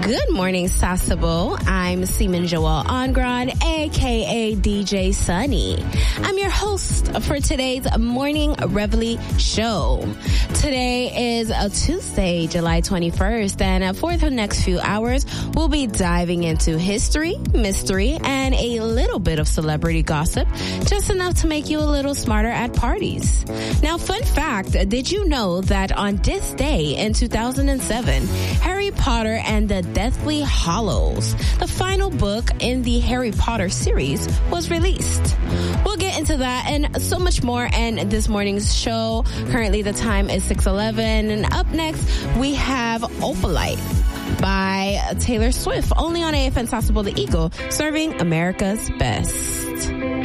Good morning, Sasebo. I'm Seaman Joel Ongron, a.k.a. DJ Sunny. I'm your host for today's Morning Reveille show. Today is a Tuesday, July 21st, and for the next few hours, we'll be diving into history, mystery, and a little bit of celebrity gossip, just enough to make you a little smarter at parties. Now, fun fact, did you know that on this day in 2007, Harry Potter and the Deathly Hallows, the final book in the Harry Potter series, was released? We'll get into that and so much more in this morning's show. Currently, the time is 6:11, and up next, we have Opalite by Taylor Swift, only on AFN Sasebo the Eagle, serving America's best.